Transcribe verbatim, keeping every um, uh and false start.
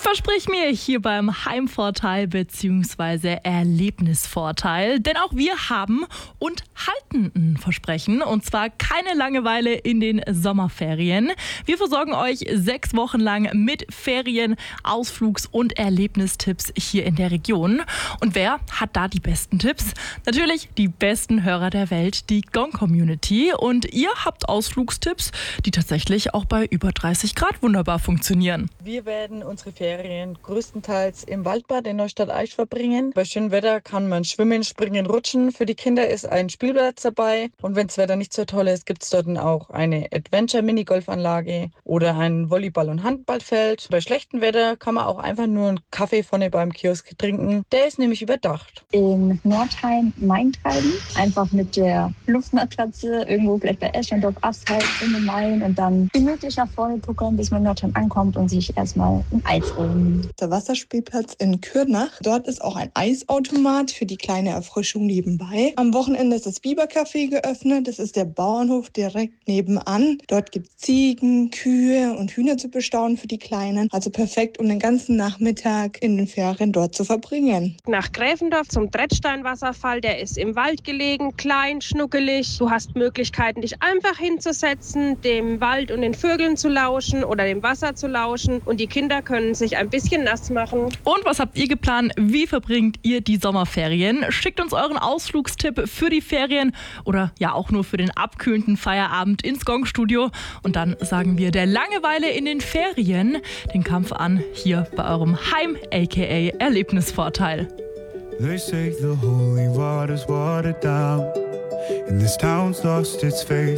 Versprich mir hier beim Heimvorteil bzw. Erlebnisvorteil, denn auch wir haben und halten ein Versprechen, und zwar keine Langeweile in den Sommerferien. Wir versorgen euch sechs Wochen lang mit Ferien, Ausflugs- und Erlebnistipps hier in der Region. Und wer hat da die besten Tipps? Natürlich die besten Hörer der Welt, die Gong-Community. Und ihr habt Ausflugstipps, die tatsächlich auch bei über dreißig Grad wunderbar funktionieren. Wir werden unsere Ferien größtenteils im Waldbad in Neustadt-Aisch verbringen. Bei schönem Wetter kann man schwimmen, springen, rutschen. Für die Kinder ist ein Spielplatz dabei. Und wenn das Wetter nicht so toll ist, gibt es dort auch eine Adventure-Minigolfanlage oder ein Volleyball- und Handballfeld. Bei schlechtem Wetter kann man auch einfach nur einen Kaffee vorne beim Kiosk trinken. Der ist nämlich überdacht. In Nordheim Main treiben, einfach mit der Luftmatratze irgendwo vielleicht bei Eschendorf Asphalt in den Main und dann gemütlich nach vorne gucken, bis man in Nordheim ankommt und sich erstmal ein Eis holen. Der Wasserspielplatz in Kürnach. Dort ist auch ein Eisautomat für die kleine Erfrischung nebenbei. Am Wochenende ist das Bibercafé geöffnet. Das ist der Bauernhof direkt nebenan. Dort gibt es Ziegen, Kühe und Hühner zu bestaunen für die Kleinen. Also perfekt, um den ganzen Nachmittag in den Ferien dort zu verbringen. Nach Gräfendorf zum Trettstein-Wasserfall. Der ist im Wald gelegen, klein, schnuckelig. Du hast Möglichkeiten, dich einfach hinzusetzen, dem Wald und den Vögeln zu lauschen oder dem Wasser zu lauschen. Und die Kinder können sich ein bisschen nass machen. Und was habt ihr geplant? Wie verbringt ihr die Sommerferien? Schickt uns euren Ausflugstipp für die Ferien oder ja auch nur für den abkühlenden Feierabend ins Gong-Studio. Und dann sagen wir der Langeweile in den Ferien den Kampf an, hier bei eurem Heim aka Erlebnisvorteil. They say the holy water's watered down, and this town's lost its faith.